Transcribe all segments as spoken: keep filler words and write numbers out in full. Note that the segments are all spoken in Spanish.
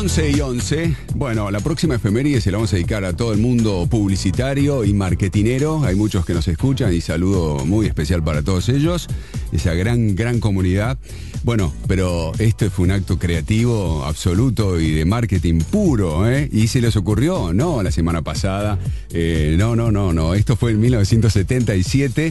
once y once. Bueno, la próxima efeméride se la vamos a dedicar a todo el mundo publicitario y marketinero. Hay muchos que nos escuchan y saludo muy especial para todos ellos, esa gran, gran comunidad. Bueno, pero este fue un acto creativo absoluto y de marketing puro, ¿eh? ¿Y se les ocurrió? No, la semana pasada. Eh, no, no, no, no. Esto fue en mil novecientos setenta y siete.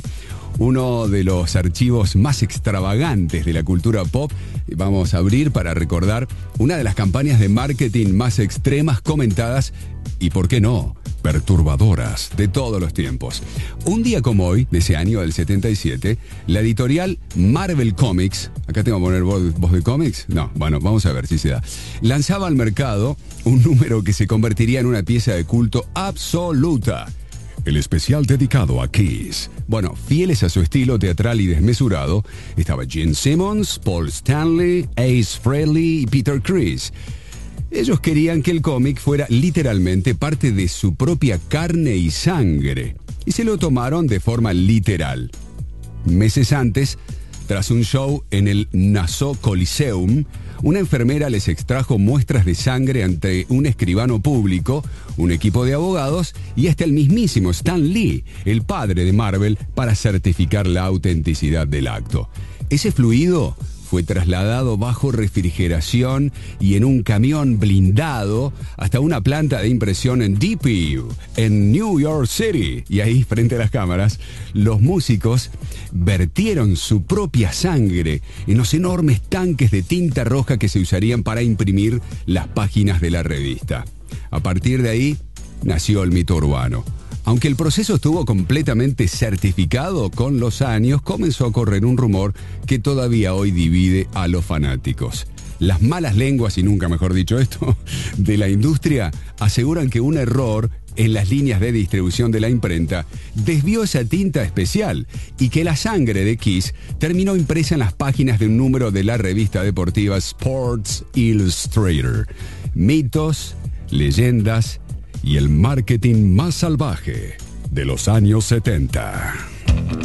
Uno de los archivos más extravagantes de la cultura pop. Vamos a abrir para recordar una de las campañas de marketing más extremas, comentadas y, ¿por qué no?, perturbadoras de todos los tiempos. Un día como hoy, de ese año del setenta y siete, la editorial Marvel Comics, acá tengo que poner voz, voz de cómics, no, bueno, vamos a ver si se da, lanzaba al mercado un número que se convertiría en una pieza de culto absoluta. El especial dedicado a Kiss. Bueno, fieles a su estilo teatral y desmesurado, estaba Gene Simmons, Paul Stanley, Ace Frehley y Peter Criss. Ellos querían que el cómic fuera literalmente parte de su propia carne y sangre, y se lo tomaron de forma literal. Meses antes, tras un show en el Nassau Coliseum, una enfermera les extrajo muestras de sangre ante un escribano público, un equipo de abogados y hasta el mismísimo Stan Lee, el padre de Marvel, para certificar la autenticidad del acto. Ese fluido fue trasladado bajo refrigeración y en un camión blindado hasta una planta de impresión en D P U, en New York City. Y ahí, frente a las cámaras, los músicos vertieron su propia sangre en los enormes tanques de tinta roja que se usarían para imprimir las páginas de la revista. A partir de ahí, nació el mito urbano. Aunque el proceso estuvo completamente certificado, con los años comenzó a correr un rumor que todavía hoy divide a los fanáticos. Las malas lenguas, y nunca mejor dicho esto, de la industria aseguran que un error en las líneas de distribución de la imprenta desvió esa tinta especial y que la sangre de Kiss terminó impresa en las páginas de un número de la revista deportiva Sports Illustrated. Mitos, leyendas y el marketing más salvaje de los años setenta.